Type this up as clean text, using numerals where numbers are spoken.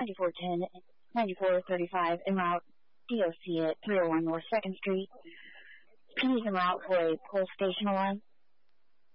9410, 9435 en route DOC at 301 North 2nd Street. P is en route for a pull station alarm.